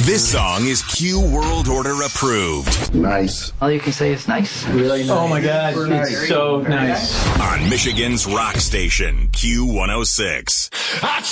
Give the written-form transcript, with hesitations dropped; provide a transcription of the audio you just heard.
This song is Q World Order approved. Nice. All you can say is nice. Really nice. Oh my God, it's so nice. On Michigan's rock station, Q106.